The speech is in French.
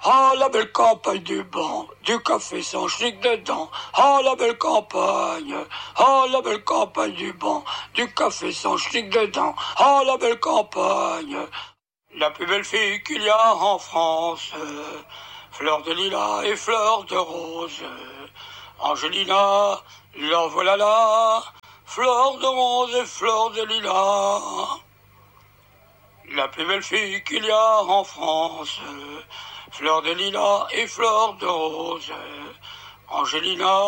Ah, la belle campagne du banc, du café sans chic dedans. Ah, la belle campagne. Ah, la belle campagne du banc, du café sans chic dedans. Ah, la belle campagne. La plus belle fille qu'il y a en France, fleur de lilas et fleur de rose. Angelina, la voilà là, fleur de rose et fleur de lilas. La plus belle fille qu'il y a en France, fleur de lilas et fleur de rose. Angelina,